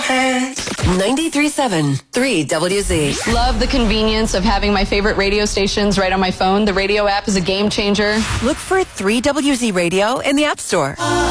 hands. 93.7 3WZ. Love the convenience of having my favorite radio stations right on my phone. The radio app is a game changer. Look for 3WZ Radio in the App Store.